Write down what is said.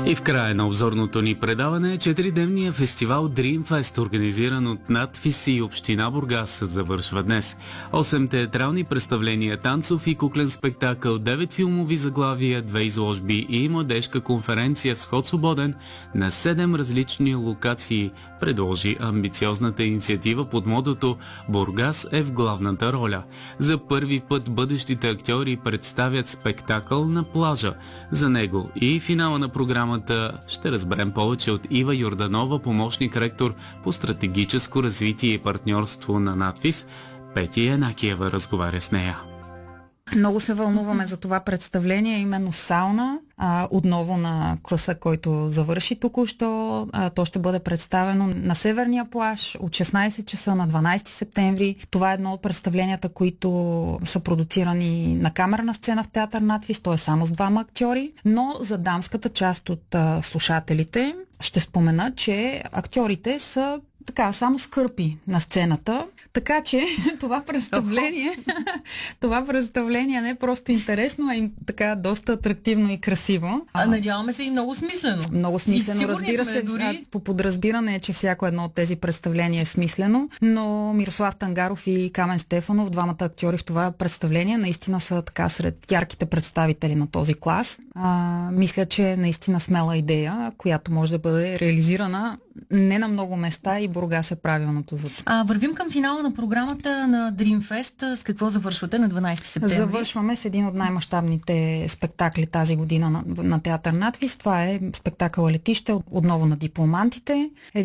И в края на обзорното ни предаване 4-дневният фестивал Dreamfest, организиран от надфис и община Бургас, завършва днес. 8 театрални представления, танцов и куклен спектакъл, 9 филмови заглавия, 2 изложби и младежка конференция с ход свободен на 7 различни локации предложи амбициозната инициатива под мотото «Бургас е в главната роля». За първи път бъдещите актьори представят спектакъл на плажа. За него и финала на програмата ще разберем повече от Ива Йорданова, помощник ректор по стратегическо развитие и партньорство на надфис. Пети Янакиева разговаря с нея. Много се вълнуваме за това представление, именно сауна, отново на класа, който завърши току-що. То ще бъде представено на Северния плаж от 16 часа на 12 септември. Това е едно от представленията, които са продуцирани на камерна сцена в театър надфис. То е само с 2 актьори, но за дамската част от слушателите ще спомена, че актьорите са само скърпи на сцената. Така че това представление не е просто интересно, а и така доста атрактивно и красиво. Надяваме се и много смислено. Много смислено, разбира се. Дори... По подразбиране е, че всяко едно от тези представления е смислено, но Мирослав Тангаров и Камен Стефанов, двамата актьори в това представление, наистина са така сред ярките представители на този клас. Мисля, че е наистина смела идея, която може да бъде реализирана не на много места и Бургас е правилното за това. Вървим към финала на програмата на Dreamfest. С какво завършвате на 12 септември? Завършваме с един от най-мащабните спектакли тази година на театър надфис. Това е спектакъл Летище, отново на дипломантите.